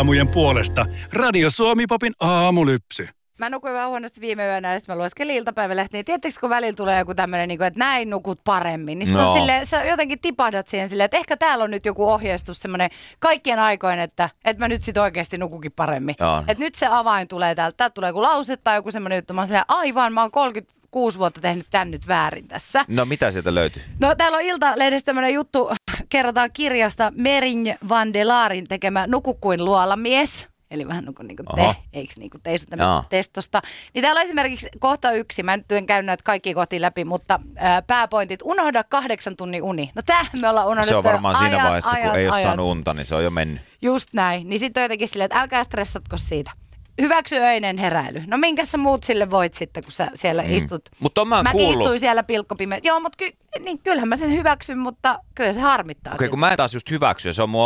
aamujen puolesta Radio Suomi-popin aamulypsy. Mä nukuin vähän huonosti viime yönä ja sitten mä lueskelin iltapäivälehtiä. Tiedättekö, kun välillä tulee joku tämmöinen, että näin nukut paremmin, niin no. Sä jotenkin tipahdat siihen silleen, että ehkä täällä on nyt joku ohjeistus semmoinen kaikkien aikojen, että mä nyt sit oikeasti nukukin paremmin. Että nyt se avain tulee täältä. Täältä tulee joku lause tai joku semmoinen juttu. Mä oon silleen, aivan, mä oon 36 vuotta tehnyt tän nyt väärin tässä. No mitä sieltä löytyy? No täällä on Iltalehdessä tämmöinen juttu, kerrotaan kirjasta Mering van der Laarin tekemä Nuku kuin luolamies. Eli vähän niin kuin te, eikö niin kuin teissä tämmöistä testosta. Niin täällä on esimerkiksi kohta 1, mä nyt en käy näitä kaikki kohtia läpi, mutta pääpointit, unohda 8 tunnin uni. No tämähän me ollaan unohdettu. Se on varmaan ajat, siinä vaiheessa, kun ei ole saanut ajat. unta, niin se on jo mennyt. Just näin. Niin sitten on jotenkin silleen, että älkää stressatko siitä. Hyväksy öinen heräily. No minkä sä muut sille voit sitten, kun sä siellä istut? Mutta Mäkin istuin siellä pilkkopimeä. Joo, mutta kyllähän mä sen hyväksyn, mutta kyllä se harmittaa. Okei, kun mä en taas just hyväksy, se on mun